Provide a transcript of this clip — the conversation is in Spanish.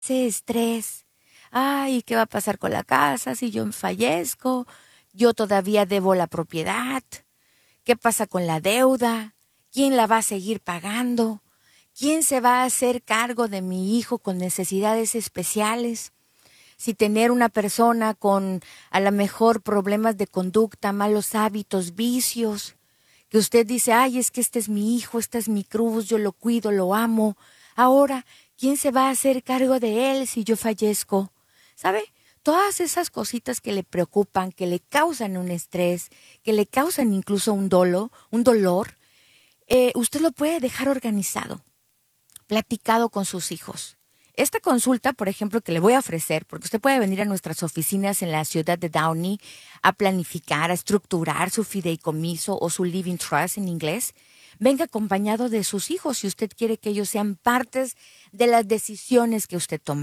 ese estrés. Ay, ¿qué va a pasar con la casa si yo fallezco? Yo todavía debo la propiedad. ¿Qué pasa con la deuda? ¿Quién la va a seguir pagando? ¿Quién se va a hacer cargo de mi hijo con necesidades especiales? Si tener una persona con a lo mejor problemas de conducta, malos hábitos, vicios, que usted dice, ay, es que este es mi hijo, esta es mi cruz, yo lo cuido, lo amo. Ahora, ¿quién se va a hacer cargo de él si yo fallezco? ¿Sabe? Todas esas cositas que le preocupan, que le causan un estrés, que le causan incluso un dolor, usted lo puede dejar organizado, platicado con sus hijos. Esta consulta, por ejemplo, que le voy a ofrecer, porque usted puede venir a nuestras oficinas en la ciudad de Downey a planificar, a estructurar su fideicomiso o su living trust en inglés, venga acompañado de sus hijos si usted quiere que ellos sean partes de las decisiones que usted tome.